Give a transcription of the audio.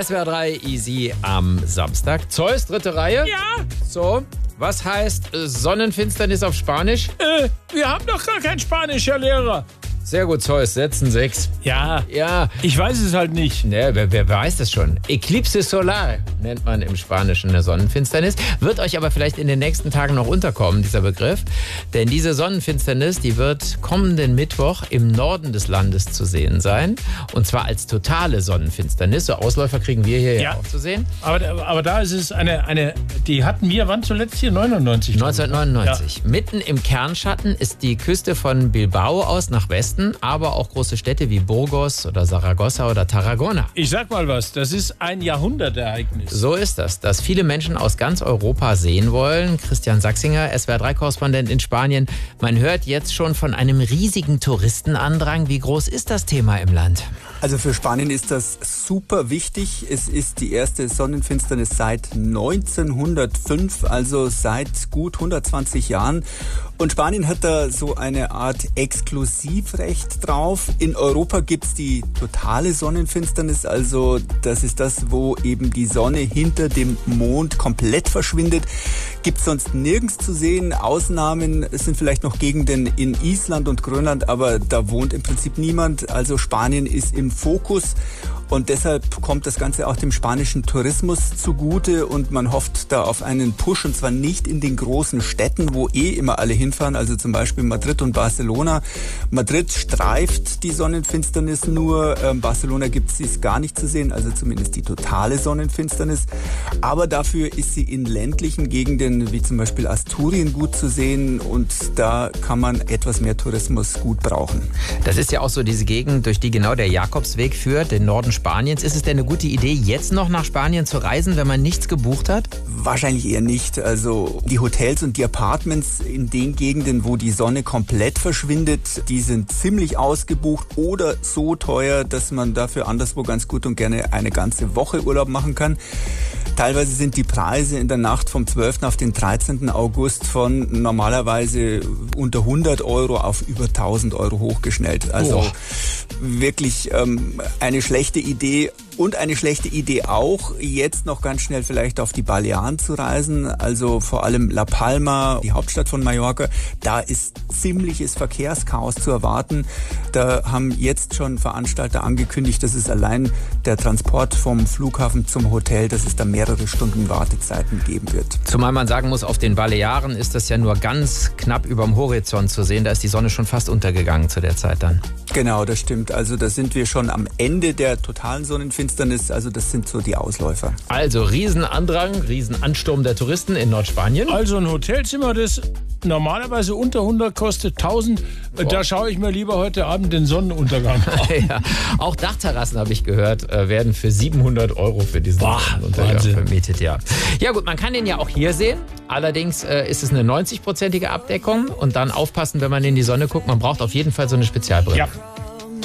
SWR 3 Easy am Samstag. Zeus, dritte Reihe. Ja. So, was heißt Sonnenfinsternis auf Spanisch? Wir haben doch gar kein Spanisch, Herr Lehrer. Sehr gut, Zeus, setzen 6. Ja. Ja. Ich weiß es halt nicht. Ne, wer weiß das schon? Eclipse solar nennt man im Spanischen eine Sonnenfinsternis. Wird euch aber vielleicht in den nächsten Tagen noch unterkommen, dieser Begriff. Denn diese Sonnenfinsternis, die wird kommenden Mittwoch im Norden des Landes zu sehen sein. Und zwar als totale Sonnenfinsternis. So Ausläufer kriegen wir hier ja auch zu sehen. Aber da ist es eine, die hatten wir wann zuletzt hier? 99. 1999. Ja. Mitten im Kernschatten ist die Küste von Bilbao aus nach Westen, aber auch große Städte wie Burgos oder Saragossa oder Tarragona. Ich sag mal was, das ist ein Jahrhundertereignis. So ist das viele Menschen aus ganz Europa sehen wollen. Christian Sachsinger, SWR3-Korrespondent in Spanien. Man hört jetzt schon von einem riesigen Touristenandrang. Wie groß ist das Thema im Land? Also für Spanien ist das super wichtig. Es ist die erste Sonnenfinsternis seit 1905, also seit gut 120 Jahren. Und Spanien hat da so eine Art Exklusivrecht drauf. In Europa gibt's die totale Sonnenfinsternis, also das ist das, wo eben die Sonne hinter dem Mond komplett verschwindet. Gibt's sonst nirgends zu sehen. Ausnahmen sind vielleicht noch Gegenden in Island und Grönland, aber da wohnt im Prinzip niemand. Also Spanien ist im Fokus. Und deshalb kommt das Ganze auch dem spanischen Tourismus zugute und man hofft da auf einen Push, und zwar nicht in den großen Städten, wo immer alle hinfahren, also zum Beispiel Madrid und Barcelona. Madrid streift die Sonnenfinsternis nur, Barcelona gibt es gar nicht zu sehen, also zumindest die totale Sonnenfinsternis. Aber dafür ist sie in ländlichen Gegenden wie zum Beispiel Asturien gut zu sehen und da kann man etwas mehr Tourismus gut brauchen. Das ist ja auch so diese Gegend, durch die genau der Jakobsweg führt, den Norden Spaniens. Ist es denn eine gute Idee, jetzt noch nach Spanien zu reisen, wenn man nichts gebucht hat? Wahrscheinlich eher nicht. Also die Hotels und die Apartments in den Gegenden, wo die Sonne komplett verschwindet, die sind ziemlich ausgebucht oder so teuer, dass man dafür anderswo ganz gut und gerne eine ganze Woche Urlaub machen kann. Teilweise sind die Preise in der Nacht vom 12. auf den 13. August von normalerweise unter 100 Euro auf über 1000 Euro hochgeschnellt. Also wirklich eine schlechte Idee. Und eine schlechte Idee auch, jetzt noch ganz schnell vielleicht auf die Balearen zu reisen, also vor allem La Palma, die Hauptstadt von Mallorca. Da ist ziemliches Verkehrschaos zu erwarten. Da haben jetzt schon Veranstalter angekündigt, dass es allein der Transport vom Flughafen zum Hotel, dass es da mehrere Stunden Wartezeiten geben wird. Zumal man sagen muss, auf den Balearen ist das ja nur ganz knapp überm Horizont zu sehen. Da ist die Sonne schon fast untergegangen zu der Zeit dann. Genau, das stimmt. Also da sind wir schon am Ende der totalen Sonnenfinsternis. Also das sind so die Ausläufer. Also Riesenandrang, Riesenansturm der Touristen in Nordspanien. Also ein Hotelzimmer, das normalerweise unter 100 kostet 1000. Da schaue ich mir lieber heute Abend den Sonnenuntergang an. Ja. Auch Dachterrassen, habe ich gehört, werden für 700 Euro für diesen Sonnenuntergang vermietet. Ja gut, man kann den ja auch hier sehen. Allerdings ist es eine 90-prozentige Abdeckung. Und dann aufpassen, wenn man in die Sonne guckt. Man braucht auf jeden Fall so eine Spezialbrille. Ja.